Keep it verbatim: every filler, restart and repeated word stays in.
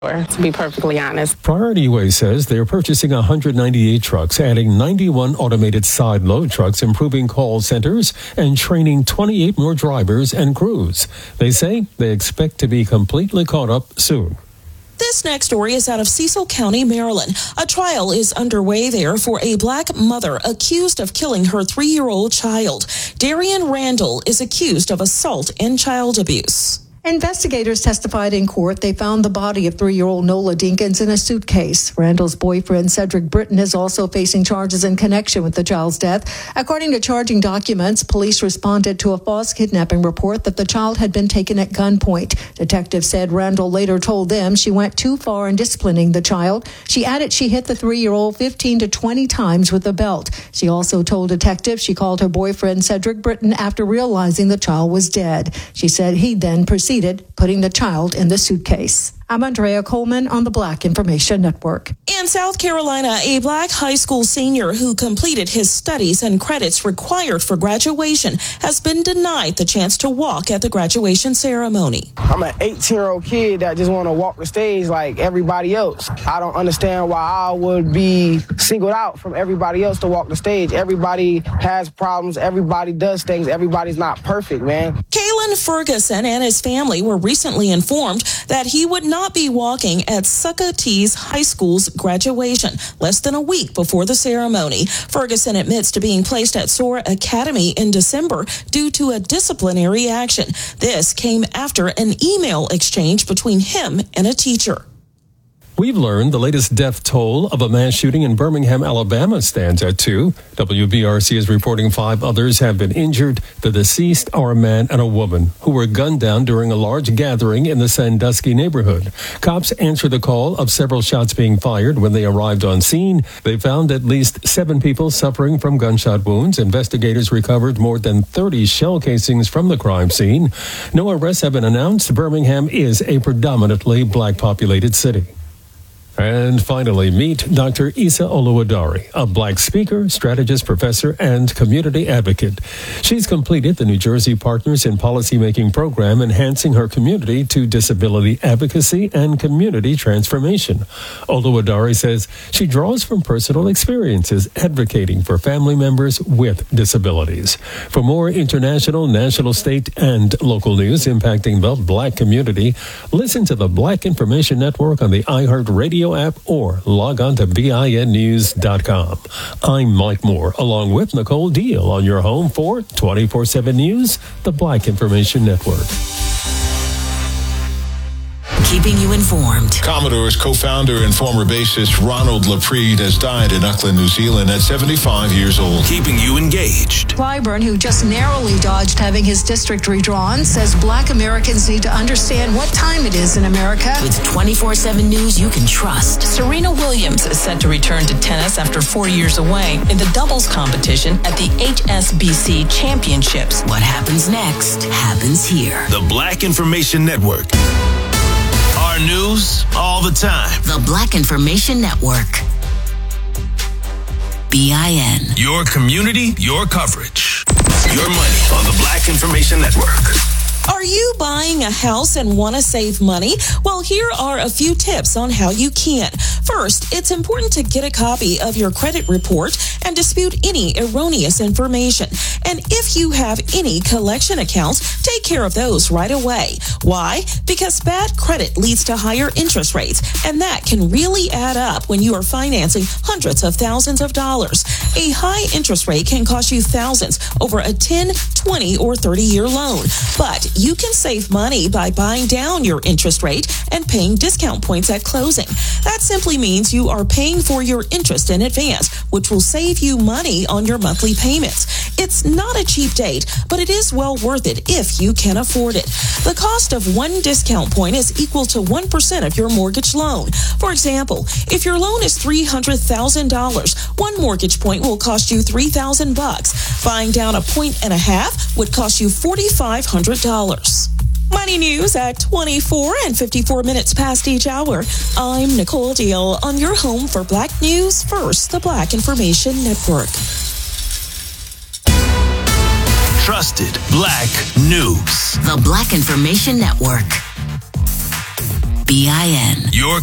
to be perfectly honest. Priority Way says they're purchasing one hundred ninety-eight trucks, adding ninety-one automated side load trucks, improving call centers, and training twenty-eight more drivers and crews. They say they expect to be completely caught up soon. This next story is out of Cecil County, Maryland. A trial is underway there for a black mother accused of killing her three-year-old child. Darian Randall is accused of assault and child abuse. Investigators testified in court they found the body of three-year-old Nola Dinkins in a suitcase. Randall's boyfriend, Cedric Britton, is also facing charges in connection with the child's death. According to charging documents, police responded to a false kidnapping report that the child had been taken at gunpoint. Detectives said Randall later told them she went too far in disciplining the child. She added she hit the three-year-old fifteen to twenty times with a belt. She also told detectives she called her boyfriend, Cedric Britton, after realizing the child was dead. She said he then proceeded putting the child in the suitcase. I'm Andrea Coleman on the Black Information Network. In South Carolina, a black high school senior who completed his studies and credits required for graduation has been denied the chance to walk at the graduation ceremony. I'm an eighteen-year-old kid that just want to walk the stage like everybody else. I don't understand why I would be singled out from everybody else to walk the stage. Everybody has problems. Everybody does things. Everybody's not perfect, man. Kalen Ferguson and his family were recently informed that he would not be walking at Socrates High School's graduation less than a week before the ceremony. Ferguson admits to being placed at Soar Academy in December due to a disciplinary action. This came after an email exchange between him and a teacher. We've learned the latest death toll of a mass shooting in Birmingham, Alabama stands at two. W B R C is reporting five others have been injured. The deceased are a man and a woman who were gunned down during a large gathering in the Sandusky neighborhood. Cops answered the call of several shots being fired. When they arrived on scene, they found at least seven people suffering from gunshot wounds. Investigators recovered more than thirty shell casings from the crime scene. No arrests have been announced. Birmingham is a predominantly black-populated city. And finally, meet Doctor Isa Oluwadari, a black speaker, strategist, professor, and community advocate. She's completed the New Jersey Partners in Policymaking program, enhancing her community to disability advocacy and community transformation. Oluwadari says she draws from personal experiences advocating for family members with disabilities. For more international, national, state, and local news impacting the black community, listen to the Black Information Network on the iHeartRadio app or log on to B I N news dot com. I'm Mike Moore, along with Nicole Deal on your home for twenty-four seven News, the Black Information Network. Keeping you informed. Commodore's co-founder and former bassist Ronald Laprede has died in Auckland, New Zealand at seventy-five years old. Keeping you engaged. Clyburn, who just narrowly dodged having his district redrawn, says black Americans need to understand what time it is in America. With twenty-four seven News you can trust. Serena Williams is set to return to tennis after four years away in the doubles competition at the H S B C Championships. What happens next happens here. The Black Information Network. Our news all the time. The Black Information Network. B I N. Your community, your coverage. Your money on the Black Information Network. Are you buying a house and want to save money? Well, here are a few tips on how you can. First, it's important to get a copy of your credit report and dispute any erroneous information. And if you have any collection accounts, take care of those right away. Why? Because bad credit leads to higher interest rates, and that can really add up when you are financing hundreds of thousands of dollars. A high interest rate can cost you thousands over a ten, twenty, or thirty-year loan. But you can save money by buying down your interest rate and paying discount points at closing. That simply means you are paying for your interest in advance, which will save you money on your monthly payments. It's not a cheap date, but it is well worth it if you can afford it. The cost of one discount point is equal to one percent of your mortgage loan. For example, if your loan is three hundred thousand dollars, one mortgage point will cost you three thousand bucks. Buying down a point and a half would cost you four thousand five hundred dollars. Money News at twenty-four and fifty-four minutes past each hour. I'm Nicole Deal on your home for Black News First, the Black Information Network. Trusted Black News. The Black Information Network. B I N. Your